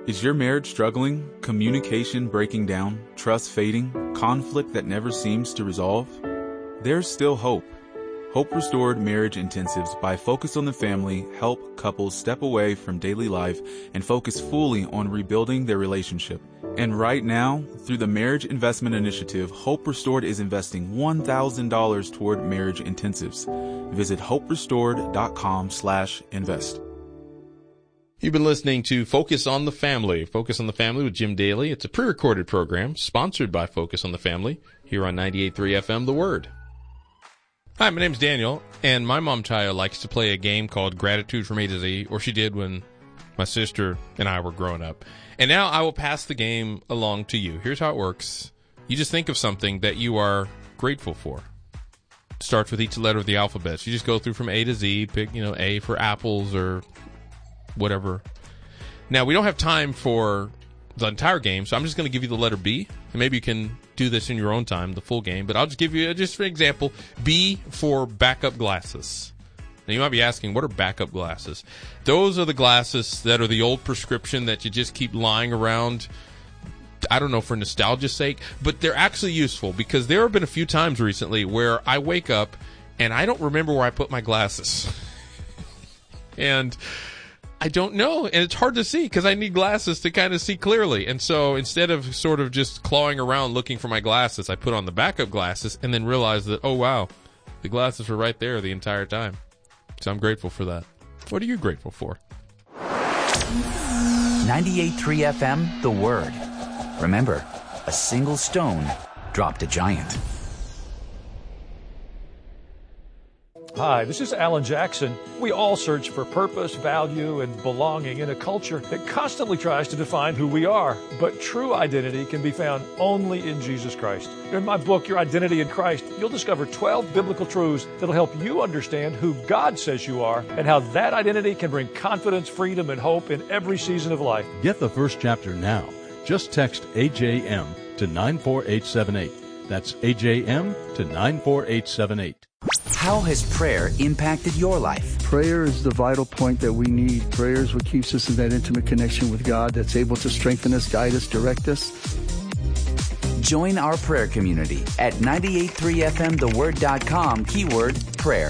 Is your marriage struggling, communication breaking down, trust fading, conflict that never seems to resolve? There's still hope. Hope Restored Marriage Intensives by Focus on the Family help couples step away from daily life and focus fully on rebuilding their relationship. And right now, through the Marriage Investment Initiative, Hope Restored is investing $1,000 toward marriage intensives. Visit hoperestored.com/invest. You've been listening to Focus on the Family. Focus on the Family with Jim Daly. It's a pre-recorded program sponsored by Focus on the Family here on 98.3 FM, The Word. Hi, my name's Daniel, and my mom, Taya, likes to play a game called Gratitude from A to Z, or she did when my sister and I were growing up. And now I will pass the game along to you. Here's how it works. You just think of something that you are grateful for. It starts with each letter of the alphabet. So you just go through from A to Z, pick, A for apples or whatever. Now, we don't have time for the entire game, so I'm just going to give you the letter B, and maybe you can do this in your own time, the full game, but I'll just give you, just for example, B for backup glasses. Now, you might be asking, what are backup glasses? Those are the glasses that are the old prescription that you just keep lying around, I don't know, for nostalgia's sake, but they're actually useful, because there have been a few times recently where I wake up and I don't remember where I put my glasses. And I don't know, and it's hard to see because I need glasses to kind of see clearly. And so instead of sort of just clawing around looking for my glasses, I put on the backup glasses and then realized that, oh, wow, the glasses were right there the entire time. So I'm grateful for that. What are you grateful for? 98.3 FM, The Word. Remember, a single stone dropped a giant. Hi, this is Alan Jackson. We all search for purpose, value, and belonging in a culture that constantly tries to define who we are. But true identity can be found only in Jesus Christ. In my book, Your Identity in Christ, you'll discover 12 biblical truths that'll help you understand who God says you are and how that identity can bring confidence, freedom, and hope in every season of life. Get the first chapter now. Just text AJM to 94878. That's AJM to 94878. How has prayer impacted your life? Prayer is the vital point that we need. Prayer is what keeps us in that intimate connection with God that's able to strengthen us, guide us, direct us. Join our prayer community at 983fmtheword.com, keyword prayer.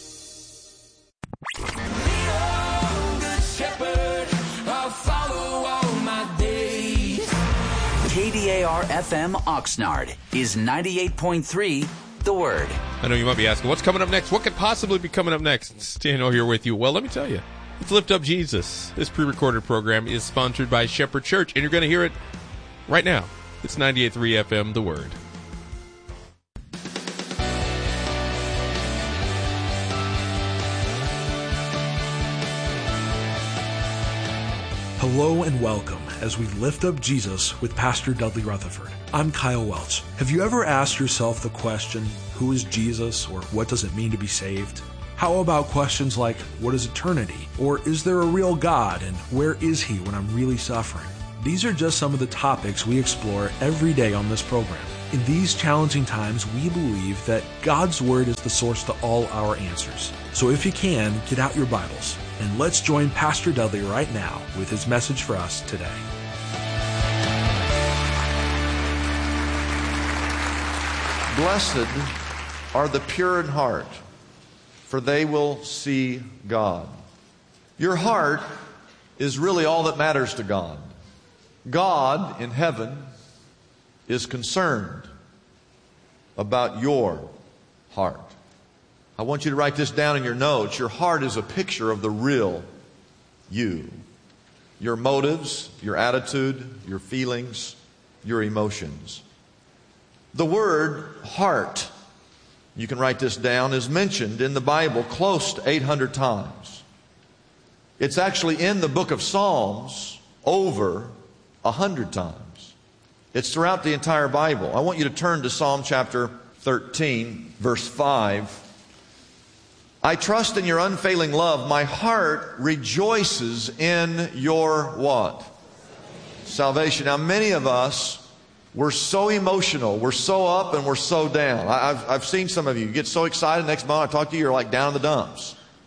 KDAR-FM Oxnard is 98.3 The Word. I know you might be asking, what's coming up next? What could possibly be coming up next? It's Daniel here with you. Well, let me tell you. Let's lift up Jesus. This pre-recorded program is sponsored by Shepherd Church, and you're going to hear it right now. It's 98.3 FM, The Word. Hello and welcome as we lift up Jesus with Pastor Dudley Rutherford. I'm Kyle Welch. Have you ever asked yourself the question, who is Jesus, or what does it mean to be saved? How about questions like, what is eternity? Or is there a real God, and where is he when I'm really suffering? These are just some of the topics we explore every day on this program. In these challenging times, we believe that God's Word is the source to all our answers. So if you can, get out your Bibles, and let's join Pastor Dudley right now with his message for us today. Blessed are the pure in heart, for they will see God. Your heart is really all that matters to God. God in heaven is concerned about your heart. I want you to write this down in your notes. Your heart is a picture of the real you. Your motives, your attitude, your feelings, your emotions. The word heart, you can write this down, is mentioned in the Bible close to 800 times. It's actually in the book of Psalms over 100 times. It's throughout the entire Bible. I want you to turn to Psalm chapter 13, verse 5. I trust in your unfailing love. My heart rejoices in your what? Salvation. Now, many of us, we're so emotional. We're so up and we're so down. I've seen some of you get so excited. Next moment I talk to you, you're like down in the dumps.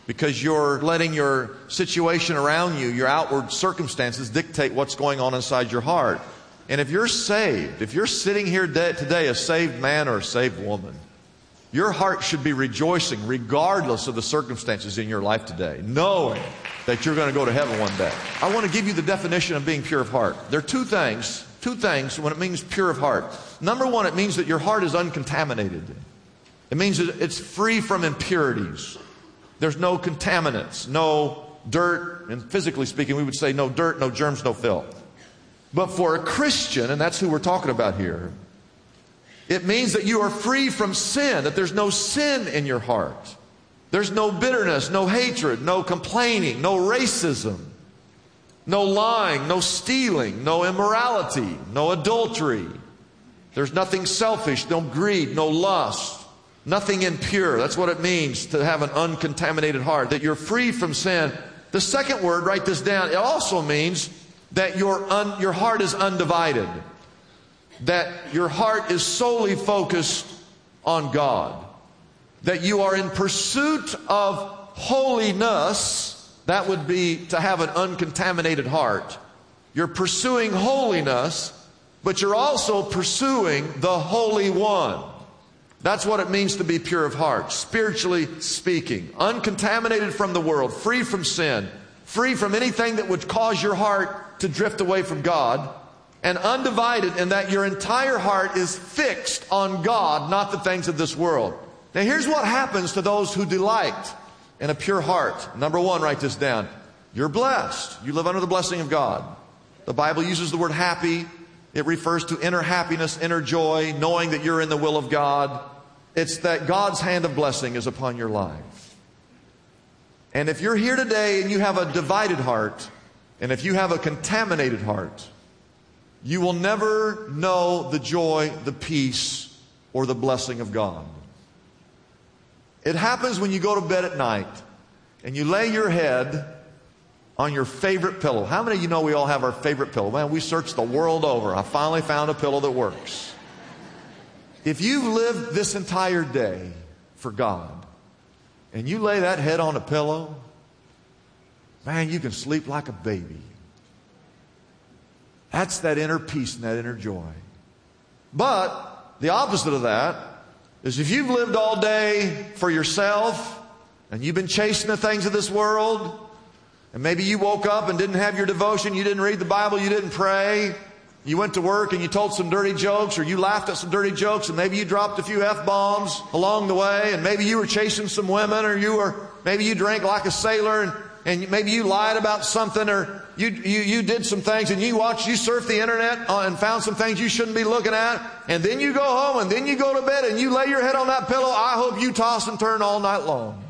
because you're letting your situation around you, your outward circumstances, dictate what's going on inside your heart. And if you're saved, if you're sitting here today a saved man or a saved woman, your heart should be rejoicing regardless of the circumstances in your life today, knowing that you're going to go to heaven one day. I want to give you the definition of being pure of heart. There are two things when it means pure of heart. Number one, it means that your heart is uncontaminated. It means that it's free from impurities. There's no contaminants, no dirt, and physically speaking, we would say no dirt, no germs, no filth. But for a Christian, and that's who we're talking about here, it means that you are free from sin, that there's no sin in your heart. There's no bitterness, no hatred, no complaining, no racism, no lying, no stealing, no immorality, no adultery. There's nothing selfish, no greed, no lust, nothing impure. That's what it means to have an uncontaminated heart, that you're free from sin. The second word, write this down, it also means that your heart is undivided, that your heart is solely focused on God, that you are in pursuit of holiness. That would be to have an uncontaminated heart. You're pursuing holiness, but you're also pursuing the Holy One. That's what it means to be pure of heart, spiritually speaking. Uncontaminated from the world, free from sin, free from anything that would cause your heart to drift away from God, and undivided in that your entire heart is fixed on God, not the things of this world. Now here's what happens to those who delight in a pure heart. Number one, write this down. You're blessed. You live under the blessing of God. The Bible uses the word happy. It refers to inner happiness, inner joy, knowing that you're in the will of God. It's that God's hand of blessing is upon your life. And if you're here today and you have a divided heart, and if you have a contaminated heart, you will never know the joy, the peace, or the blessing of God. It happens when you go to bed at night and you lay your head on your favorite pillow. How many of you know we all have our favorite pillow? Man, we searched the world over. I finally found a pillow that works. If you've lived this entire day for God and you lay that head on a pillow, man, you can sleep like a baby. That's that inner peace and that inner joy. But the opposite of that is if you've lived all day for yourself and you've been chasing the things of this world, and maybe you woke up and didn't have your devotion, you didn't read the Bible, you didn't pray, you went to work and you told some dirty jokes, or you laughed at some dirty jokes, and maybe you dropped a few F-bombs along the way, and maybe you were chasing some women, or maybe you drank like a sailor, and maybe you lied about something, or you did some things, and you surfed the internet and found some things you shouldn't be looking at, and then you go home, and then you go to bed, and you lay your head on that pillow. I hope you toss and turn all night long.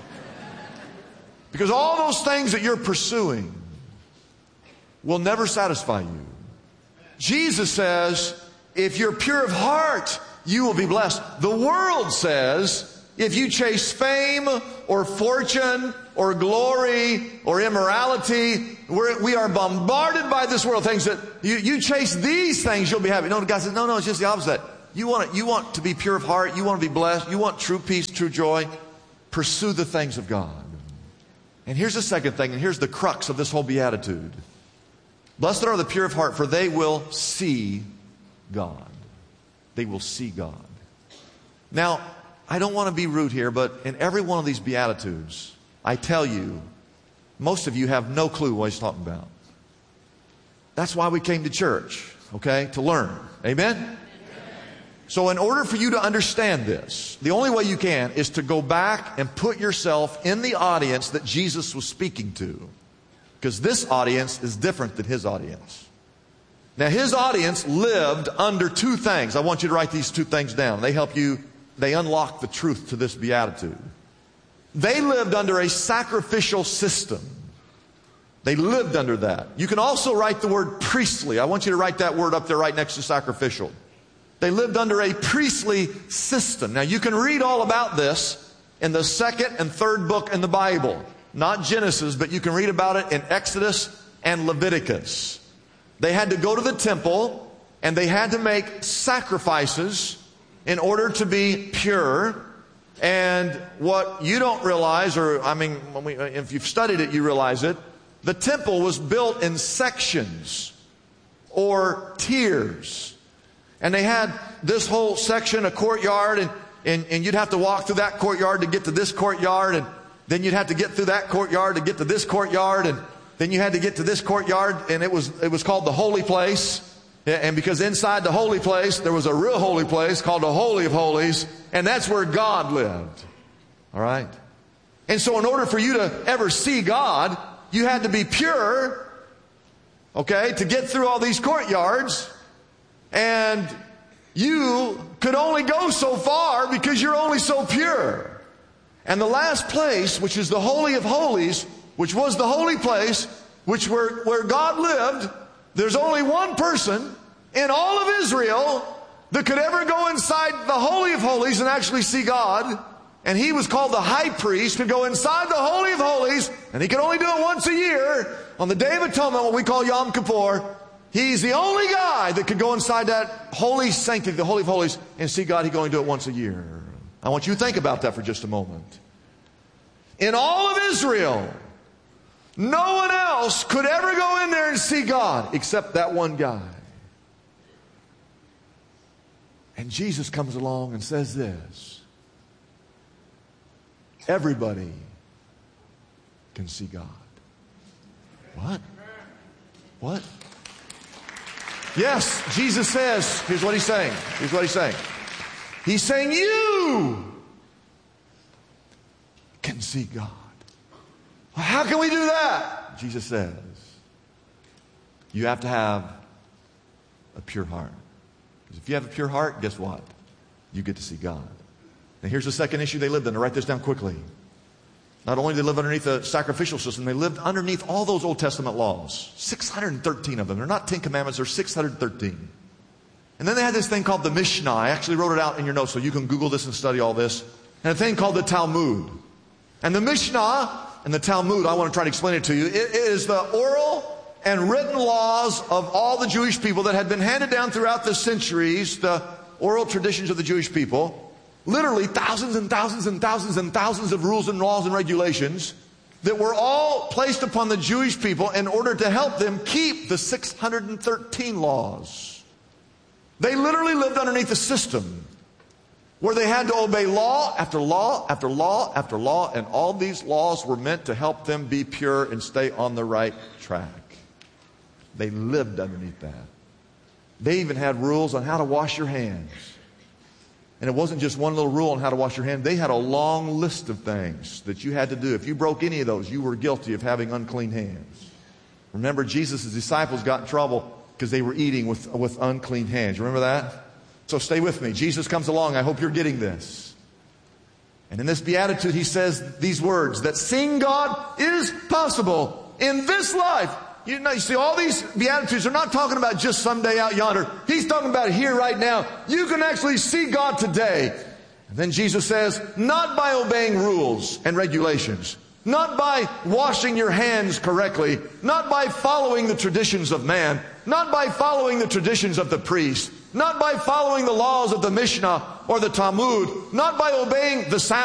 Because all those things that you're pursuing will never satisfy you. Jesus says, if you're pure of heart, you will be blessed. The world says, if you chase fame or fortune or glory or immorality, we are bombarded by this world. Things that you chase these things, you'll be happy. No, God says, no, it's just the opposite. You want to be pure of heart. You want to be blessed. You want true peace, true joy. Pursue the things of God. And here's the second thing, and here's the crux of this whole beatitude. Blessed are the pure of heart, for they will see God. They will see God. Now, I don't want to be rude here, but in every one of these beatitudes, I tell you, most of you have no clue what he's talking about. That's why we came to church, okay? To learn. Amen? So in order for you to understand this, the only way you can is to go back and put yourself in the audience that Jesus was speaking to. Because this audience is different than his audience. Now his audience lived under two things. I want you to write these two things down. They unlock the truth to this beatitude. They lived under a sacrificial system. They lived under that. You can also write the word priestly. I want you to write that word up there right next to sacrificial. They lived under a priestly system. Now you can read all about this in the second and third book in the Bible. Not Genesis, but you can read about it in Exodus and Leviticus. They had to go to the temple and they had to make sacrifices in order to be pure. And what you don't realize, or if you've studied it, you realize it, the temple was built in sections or tiers. And they had this whole section, a courtyard, and you'd have to walk through that courtyard to get to this courtyard, and then you'd have to get through that courtyard to get to this courtyard, and then you had to get to this courtyard, and it was called the holy place. And because inside the holy place, there was a real holy place called the Holy of Holies, and that's where God lived. All right? And so in order for you to ever see God, you had to be pure, okay, to get through all these courtyards. And you could only go so far because you're only so pure. And the last place, which is the Holy of Holies, which was the holy place, where God lived, there's only one person in all of Israel that could ever go inside the Holy of Holies and actually see God. And he was called the high priest, could go inside the Holy of Holies, and he could only do it once a year on the Day of Atonement, what we call Yom Kippur. He's the only guy that could go inside that holy sanctity, the Holy of Holies, and see God. He could only do it once a year. I want you to think about that for just a moment. In all of Israel, no one else could ever go in there and see God except that one guy. And Jesus comes along and says this: everybody can see God. What? What? Yes, Jesus says, here's what he's saying. Here's what he's saying. He's saying you can see God. Well, how can we do that? Jesus says, you have to have a pure heart. Because if you have a pure heart, guess what? You get to see God. Now here's the second issue they lived in. Write this down quickly. Not only did they live underneath a sacrificial system, they lived underneath all those Old Testament laws. 613 of them. They're not 10 commandments, they're 613. And then they had this thing called the Mishnah. I actually wrote it out in your notes so you can Google this and study all this. And a thing called the Talmud. And the Mishnah and the Talmud, I want to try to explain it to you. It is the oral and written laws of all the Jewish people that had been handed down throughout the centuries, the oral traditions of the Jewish people. Literally thousands and thousands and thousands and thousands of rules and laws and regulations that were all placed upon the Jewish people in order to help them keep the 613 laws. They literally lived underneath a system where they had to obey law after law after law after law, and all these laws were meant to help them be pure and stay on the right track. They lived underneath that. They even had rules on how to wash your hands. And it wasn't just one little rule on how to wash your hands. They had a long list of things that you had to do. If you broke any of those, you were guilty of having unclean hands. Remember, Jesus' disciples got in trouble because they were eating with unclean hands. Remember that? So stay with me. Jesus comes along. I hope you're getting this. And in this beatitude, he says these words, that seeing God is possible in this life. You see, all these Beatitudes are not talking about just someday out yonder. He's talking about here right now. You can actually see God today. And then Jesus says, not by obeying rules and regulations, not by washing your hands correctly, not by following the traditions of man, not by following the traditions of the priest, not by following the laws of the Mishnah or the Talmud, not by obeying the Sabbath.